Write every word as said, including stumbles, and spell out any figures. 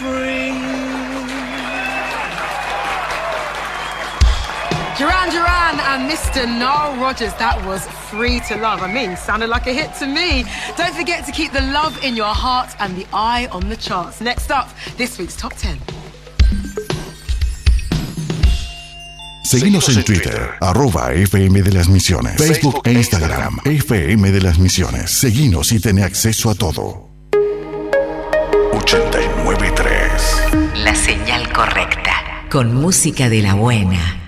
free. Duran Duran and Mister Nile Rodgers, that was Free to Love. I mean, sounded like a hit to me. Don't forget to keep the love in your heart and the eye on the charts. Next up, this week's Top ten. Seguinos en Twitter, arroba F M de las Misiones, Facebook e Instagram, F M de las Misiones. Seguinos y ten acceso a todo. ochenta y nueve punto tres. La señal correcta, con música de la buena.